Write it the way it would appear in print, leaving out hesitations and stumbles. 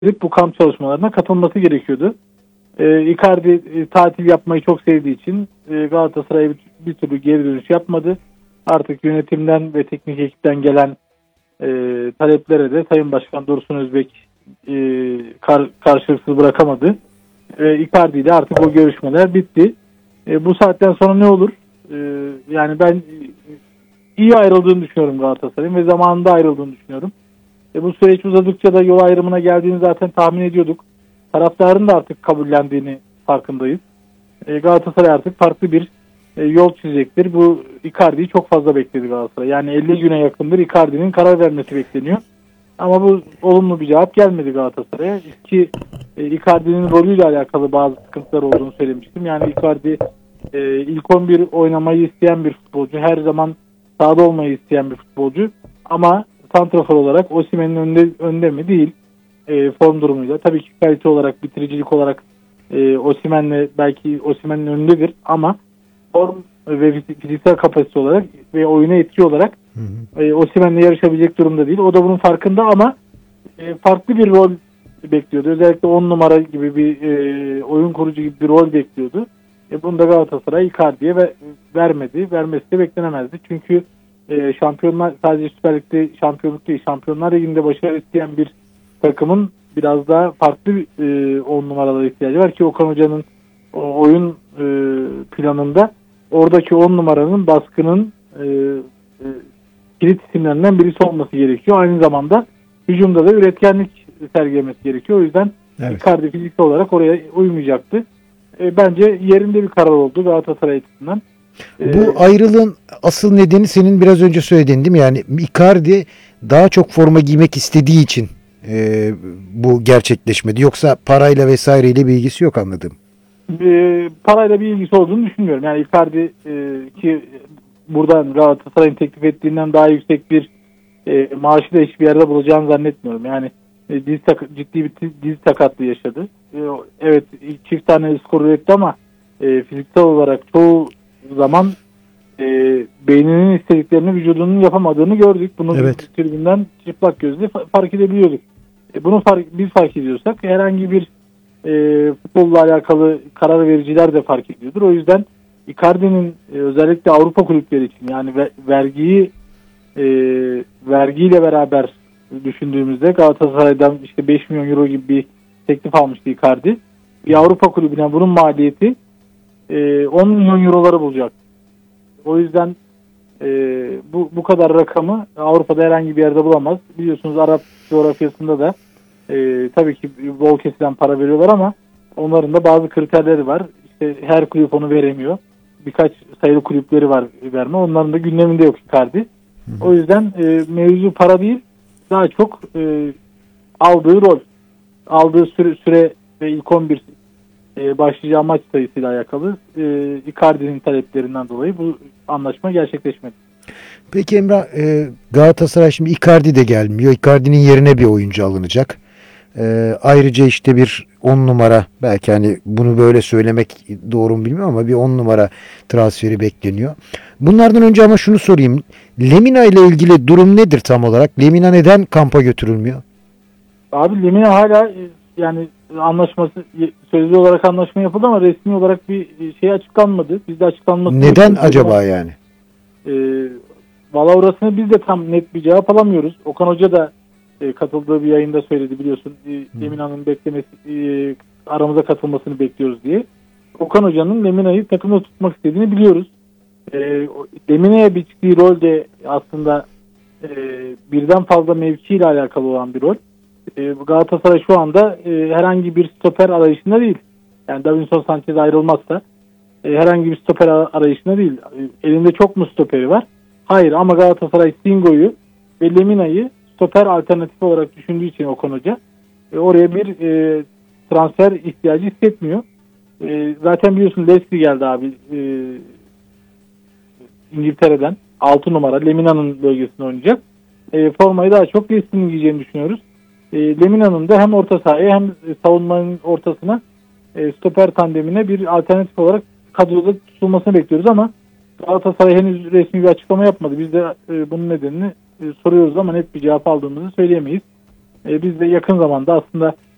bu kamp çalışmalarına katılması gerekiyordu. Icardi tatil yapmayı çok sevdiği için Galatasaray'a bir türlü geri dönüş yapmadı. Artık yönetimden ve teknik ekipten gelen taleplere de Sayın Başkan Dursun Özbek karşılıksız bırakamadı. Icardi ile artık o görüşmeler bitti. Bu saatten sonra ne olur? Yani ben iyi ayrıldığını düşünüyorum Galatasaray'ın ve zamanında ayrıldığını düşünüyorum. Bu süreç uzadıkça da yol ayrımına geldiğini zaten tahmin ediyorduk. Taraftarın da artık kabullendiğini farkındayız. Galatasaray artık farklı bir yol çizecektir. Bu Icardi'yi çok fazla bekledi Galatasaray. Yani 50 güne yakındır Icardi'nin karar vermesi bekleniyor. Ama bu olumlu bir cevap gelmedi Galatasaray'a. Ki Icardi'nin rolüyle alakalı bazı sıkıntılar olduğunu söylemiştim. Yani Icardi ilk 11 oynamayı isteyen bir futbolcu. Her zaman sahada olmayı isteyen bir futbolcu. Ama santrafor olarak Osimhen'in önde mi? Değil. Form durumuyla. Tabii ki kalite olarak, bitiricilik olarak Osimhen'in önündedir. Ama form ve fiziksel kapasite olarak ve oyuna etki olarak Osimhen'le yarışabilecek durumda değil. O da bunun farkında ama farklı bir rol bekliyordu. Özellikle 10 numara gibi bir oyun kurucu gibi bir rol bekliyordu. Bunu da Galatasaray Icardi'ye vermedi. Vermesi de beklenemezdi. Çünkü şampiyonlar, sadece Süper Lig'de şampiyonluk değil, Şampiyonlar Ligi'nde başarı isteyen bir takımın biraz daha farklı 10 numaralara ihtiyacı var ki Okan Hoca'nın oyun planında oradaki 10 numaranın baskının kilit isimlerinden birisi olması gerekiyor. Aynı zamanda hücumda da üretkenlik sergilemesi gerekiyor. O yüzden Icardi fiziksel olarak oraya uymayacaktı. Bence yerinde bir karar oldu Galatasaray açısından. Bu ayrılığın asıl nedeni senin biraz önce söylediğin değil mi? Yani Icardi daha çok forma giymek istediği için bu gerçekleşmedi. Yoksa parayla vesaireyle bir ilgisi yok anladım. Parayla bir ilgisi olduğunu düşünmüyorum. Yani Icardi ki buradan Galatasaray'ın teklif ettiğinden daha yüksek bir maaşı da hiçbir yerde bulacağını zannetmiyorum. Yani ciddi bir diz sakatlığı yaşadı. Evet, çift tane skor üretti ama fiziksel olarak çoğu zaman beyninin istediklerini vücudunun yapamadığını gördük. Bunu tribünden çıplak gözle fark edebiliyorduk. Bunu biz fark ediyorsak herhangi bir futbolla alakalı karar vericiler de fark ediyordur. O yüzden Icardi'nin özellikle Avrupa kulüpleri için yani vergiyle beraber düşündüğümüzde Galatasaray'dan işte 5 milyon euro gibi bir teklif almıştı Icardi. Bir Avrupa kulübüne bunun maliyeti 10 milyon euroları bulacak. O yüzden bu kadar rakamı Avrupa'da herhangi bir yerde bulamaz. Biliyorsunuz Arap coğrafyasında da tabii ki bol kesilen para veriyorlar ama onların da bazı kriterleri var. İşte her kulüp onu veremiyor. Birkaç sayılı kulüpleri var verme. Onların da gündeminde yok Icardi. O yüzden mevzu para değil, daha çok aldığı rol, aldığı süre ve ilk 11 başlayacağı maç sayısıyla alakalı Icardi'nin taleplerinden dolayı bu anlaşma gerçekleşmedi. Peki Emrah, Galatasaray şimdi Icardi de gelmiyor. Icardi'nin yerine bir oyuncu alınacak. Ayrıca işte bir 10 numara, belki hani bunu böyle söylemek doğru mu bilmiyorum ama bir 10 numara transferi bekleniyor. Bunlardan önce ama şunu sorayım. Lemina ile ilgili durum nedir tam olarak? Lemina neden kampa götürülmüyor? Abi Lemina hala yani anlaşması, sözlü olarak anlaşma yapıldı ama resmi olarak bir şey açıklanmadı. Bizde açıklanması. Neden acaba yani? Valla orasını biz de tam net bir cevap alamıyoruz. Okan Hoca da katıldığı bir yayında söyledi biliyorsun. Lemina'nın beklemesi, aramıza katılmasını bekliyoruz diye. Okan Hoca'nın Lemina'yı takımda tutmak istediğini biliyoruz. Lemina'ya biçtiği rol de aslında birden fazla mevkiyle alakalı olan bir rol. Galatasaray şu anda herhangi bir stoper arayışında değil. Yani Davinson Sanchez ayrılmazsa herhangi bir stoper arayışında değil. Elinde çok mu stoperi var? Hayır, ama Galatasaray Singo'yu ve Lemina'yı stoper alternatifi olarak düşündüğü için Okan Hoca oraya bir transfer ihtiyacı hissetmiyor. Zaten biliyorsun Leslie geldi abi İngiltere'den 6 numara Lemina'nın bölgesinde oynayacak. Formayı daha çok Leslie'nin giyeceğini düşünüyoruz. Lemina'nın da hem orta sahaya hem savunmanın ortasına stoper tandemine bir alternatif olarak kadroda tutulmasını bekliyoruz ama Galatasaray henüz resmi bir açıklama yapmadı. Biz de bunun nedenini soruyoruz ama net bir cevap aldığımızı söyleyemeyiz. Biz de yakın zamanda aslında